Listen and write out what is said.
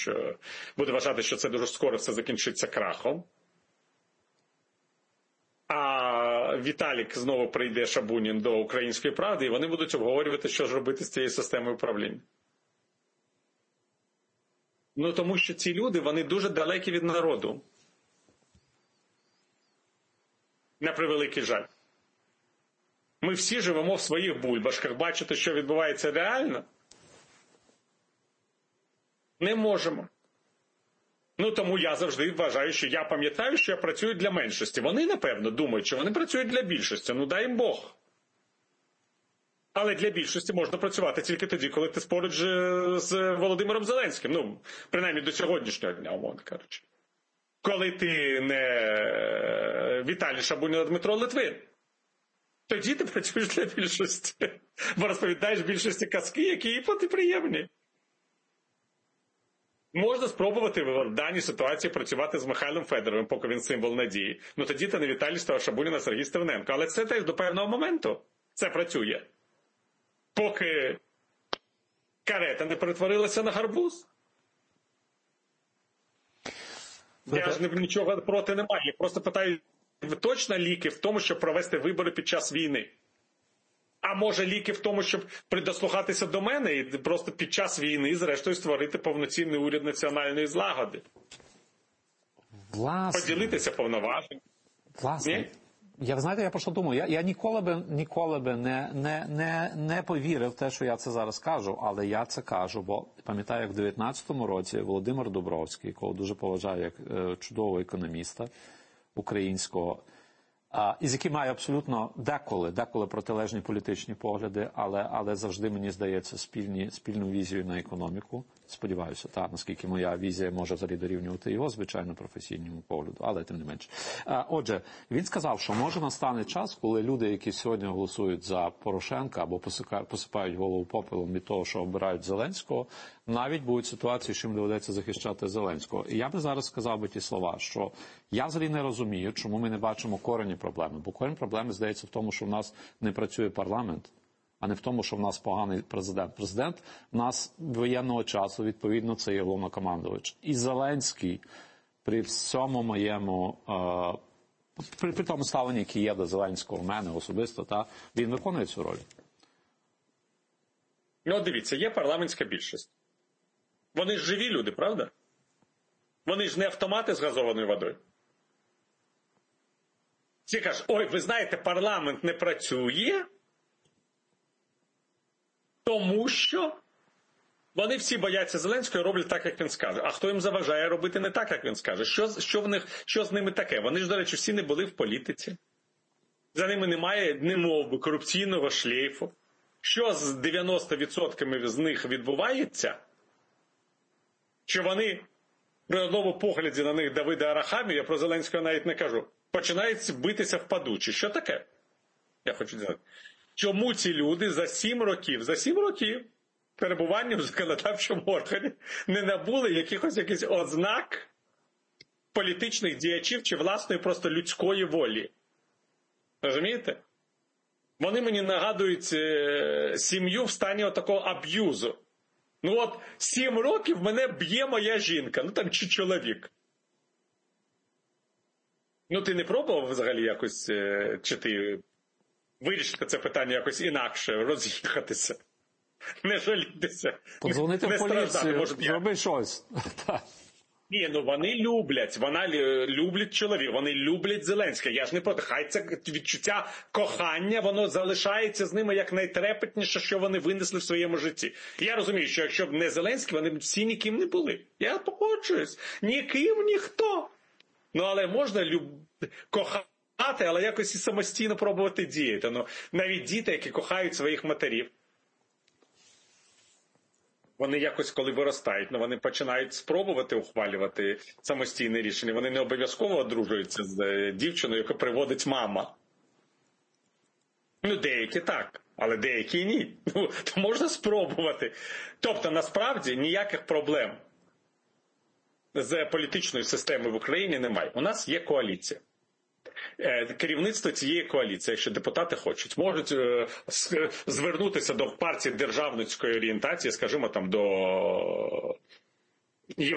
що буде вважати, що це дуже скоро все закінчиться крахом. А Віталік знову прийде Шабунін до Української правди, і вони будуть обговорювати, що ж робити з цією системою управління. Ну, тому що ці люди, вони дуже далекі від народу. На превеликий жаль. Ми всі живемо в своїх бульбашках. Бачити, що відбувається реально, не можемо. Ну, тому я завжди вважаю, що я пам'ятаю, що я працюю для меншості. Вони, напевно, думають, що вони працюють для більшості. Ну, дай їм Бог. Але для більшості можна працювати тільки тоді, коли ти поруч з Володимиром Зеленським. Ну, принаймні до сьогоднішнього дня, умовно кажучи. Коли ти не Віталій Шабунін, а Дмитро Литвин. Тоді ти працюєш для більшості. Бо розповідаєш більшості казки, які їй приємні. Можна спробувати в даній ситуації працювати з Михайлом Федоровим, поки він символ надії. Ну тоді ти не Віталій Шабунін, а Сергій Стерненко. Але це теж до певного моменту це працює. Поки карета не перетворилася на гарбуз. Я ж нічого проти не маю. Я просто питаю, точно ліки в тому, щоб провести вибори під час війни? А може ліки в тому, щоб придослухатися до мене і просто під час війни, зрештою, створити повноцінний уряд національної злагоди? Власне. Поділитися повноваженням. Власне. Ні? Я про що думаю? Я ніколи би не повірив в те, що я це зараз кажу, але я це кажу, бо пам'ятаю, як в 19-му році Володимир Дубровський, якого дуже поважаю як чудового економіста українського, і з яким має абсолютно деколи протилежні політичні погляди, але завжди, мені здається, спільну візію на економіку. Сподіваюся, наскільки моя візія може взагалі дорівнювати його, звичайно, професійному погляду, але тим не менше. Отже, він сказав, що може настане час, коли люди, які сьогодні голосують за Порошенка або посипають голову попелом від того, що обирають Зеленського, навіть будуть ситуації, що їм доведеться захищати Зеленського. І я би зараз сказав би ті слова, що я взагалі не розумію, чому ми не бачимо корені проблеми. Бо корінь проблеми, здається, в тому, що в нас не працює парламент, а не в тому, що в нас поганий президент. Президент в нас воєнного часу, відповідно, це є головнокомандувач. І Зеленський при всьому моєму, при тому ставленні, яке є до Зеленського в мене особисто, він виконує цю роль. Ну, дивіться, є парламентська більшість. Вони ж живі люди, правда? Вони ж не автомати з газованою водою. Всі кажуть, ой, ви знаєте, парламент не працює, тому що вони всі бояться Зеленського і роблять так, як він скаже. А хто їм заважає робити не так, як він скаже? Що з ними таке? Вони ж, до речі, всі не були в політиці. За ними немає, немовби, корупційного шлейфу. Що з 90% з них відбувається? Що вони, при одному погляді на них Давида Арахамію, я про Зеленського навіть не кажу, починають битися в падучі. Що таке? Я хочу сказати. Чому ці люди за 7 років перебування в законодавчому органі не набули якихось ознак політичних діячів чи власної просто людської волі? Розумієте? Вони мені нагадують сім'ю в стані отакого аб'юзу. Ну от 7 років мене б'є моя жінка, ну там чи чоловік. Ну ти не пробував взагалі якось, чи ти вирішити це питання якось інакше, роз'їхатися, не жалітися, подзвонити в поліцію, зроби щось. Ні, ну вони люблять чоловіка, вони люблять Зеленського. Я ж не проти, хай це відчуття кохання, воно залишається з ними як найтрепетніше, що вони винесли в своєму житті. Я розумію, що якщо б не Зеленський, вони б всі ніким не були. Я погоджуюсь. Ніким, ніхто. Ну, але можна кохати, але якось і самостійно пробувати діяти. Ну, навіть діти, які кохають своїх матерів, вони якось, коли виростають, вони починають спробувати ухвалювати самостійне рішення. Вони не обов'язково одружуються з дівчиною, яку приводить мама. Ну, деякі так, але деякі ні. Ну, то можна спробувати. Тобто, насправді, ніяких проблем з політичною системою в Україні немає. У нас є коаліція. Керівництво цієї коаліції, якщо депутати хочуть, можуть звернутися до партії державницької орієнтації, скажімо, там до